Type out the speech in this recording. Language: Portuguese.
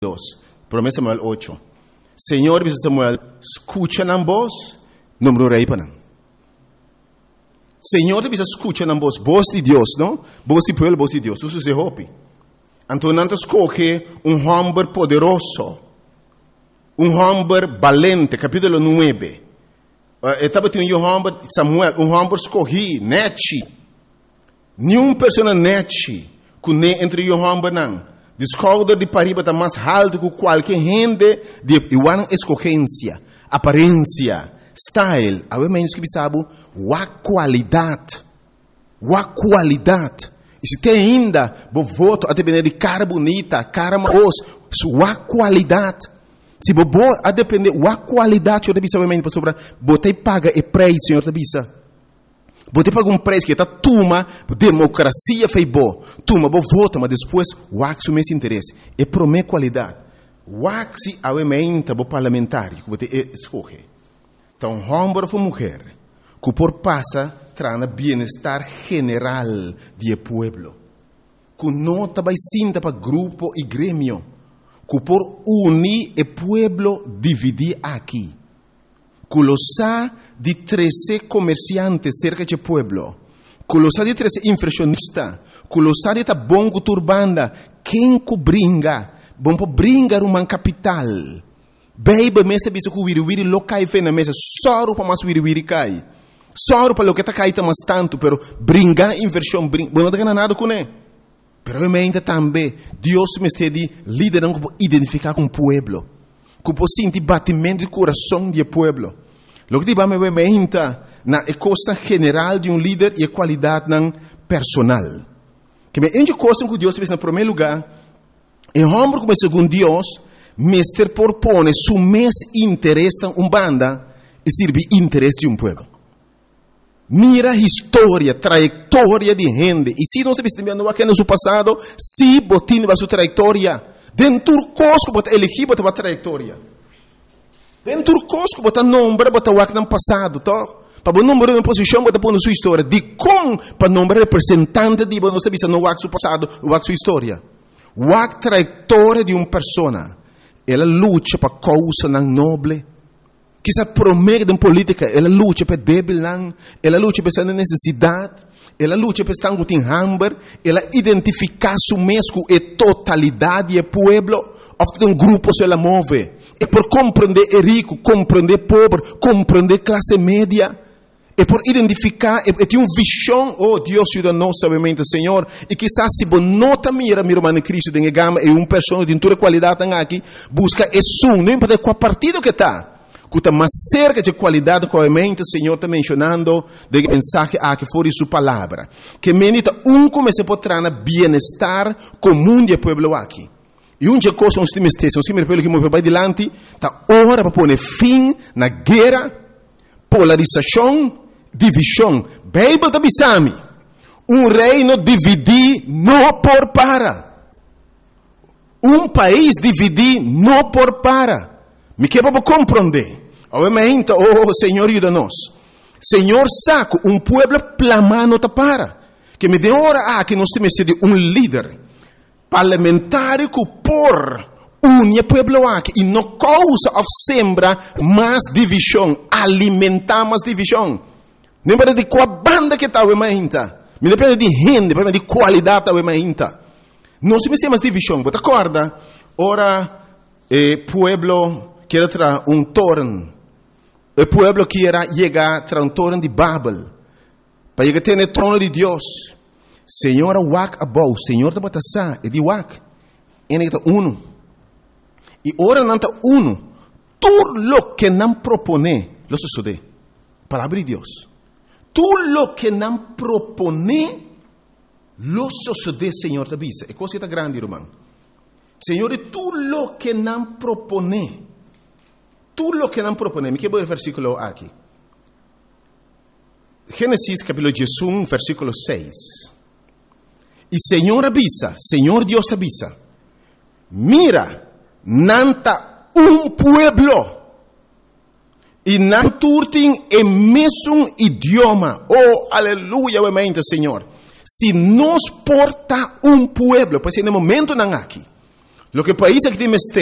2. 1 Samuel 8. Senhor, dice Samuel, escucha na voz, número rei para não. Senhor, dice escucha na voz de Deus, não? Voz de pueblo, voz de Deus. Isso se hopi. Então, não escolhe homem poderoso, homem valente, capítulo 9. Estava tendo homem, Samuel, homem escolhi, neti. Nenhuma pessoa neti, que nem entre homem não. Descobre de pariba está mais alto que qualquer gente de igual escolhência, aparência, style. A menos que sabe a qualidade. E se tem ainda, o voto a depender de cara bonita, cara maos, sua qualidade. Se você a depender da qualidade, eu deve saber sobre você paga e preço, senhor deve. Você paga preço que está tuma, democracia fez bom, tuma, vota, mas depois wax o mesmo interesse. É por minha qualidade. Wax a emenda bo parlamentar que você escolhe. Então, homem ou mulher, que por passa trana bem-estar general do povo, que não vai sinta para grupo e grêmio, que por unir o povo dividir aqui. Que lo sa de 13 comerciantes cerca de pueblo, que lo sa de 13 inflacionistas, que lo sa de ta bongo turbanda, quem que bringa, bom para bringar uma capital. Baby, mesta bisa que wiri lo cai fe na mesa, soro para mais wiri cai. Soro para lo que tá cai tá mais tanto, pero bringar inversão, bom não tem nada com ele. Pero eu me também, Deus me está de liderar como identificar com o pueblo. Que pode sentir batimento do coração do povo. O que vamos ver na coisa general de líder e a qualidade personal. Que a coisa que Deus fez no primeiro lugar, é homem como segundo Deus, mestre propõe seu interesse em banda e serve interesse de povo. Mira a história, trajetória de gente. E se nós estamos vendo aqui no seu passado, se botin a sua trajetória, dentro do cosco bota elegir bota a trajetória. Dentro do cosco bota nombre bota o que no passado, to. Para o número de posição bota pôr na sua história. De com para nombre representante de nós estamos no o passado, o sua história. O trajetória de uma pessoa. Ela luta para causa não nobre. Que se promete de política, ela luta para débil, ela luta para essa necessidade. Ela luta para estar com hambre, ela identifica su mesmo e totalidade do povo, ofta um grupo se ela move. É por compreender o rico, compreender o pobre, compreender a classe média. É por identificar, é ter uma visão, oh Deus ajuda nós, sabemente, Senhor. E quizás se você nota mira irmão Cristo, tem gama, é uma pessoa de toda qualidade aqui, busca isso, não importa qual partido que está. Que está mais cerca de qualidade que o Senhor está mencionando de mensagem que for de sua palavra. Que menita comece a portar bem-estar comum do povo aqui. E coisa nós temos que mover para adiante, está hora para pôr fim na guerra, polarização, divisão. Bíblia da Bisami. Reino dividir não por para. País dividir não por para. Me quer para compreender. Obviamente, oh Senhor, ajuda-nos. Senhor, saco, povo plamando ta para. Que me dê hora que nós temos de líder parlamentar que por unir povo aqui e não causa of sembra mais divisão, alimentar mais divisão. Não depende de qual banda que está, me depende de gente, depende de qualidade da nós temos mais divisão. Você acorda? Ora, povo quer trazer torno. O povo quer chegar a torno de Babel. Para chegar a ter o trono de Deus. Senhor, wak abou. Senhor, está batasa. E de wak. Ele está uno. E ora não está uno. Tudo lo que não propone, lo sucede. Palavra de Deus. Tudo lo que não propone, lo sucede, Senhor, te avisa. É coisa grande, irmão. Senhor, tudo lo que não propone. Tudo lo que não propone. Me quero ver o versículo aqui. Gênesis capítulo 11, versículo 6. E Senhor avisa, Senhor Deus avisa. Mira, nanta pueblo. E não turtem o mesmo idioma. Oh, aleluia, obviamente, Senhor. Se nos porta pueblo, pois no momento não aqui. Lo que país é que tem